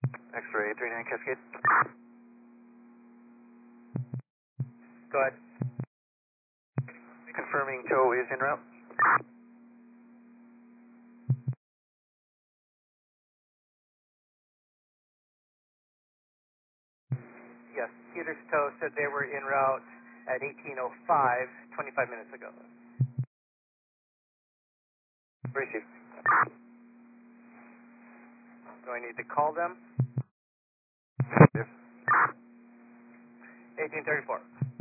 X-ray 39 Cascade. Go ahead. Confirming tow is en route. Yes, Peters Tow said they were en route at 18:05, 25 minutes ago. Received. Do I need to call them? Yes. 1834.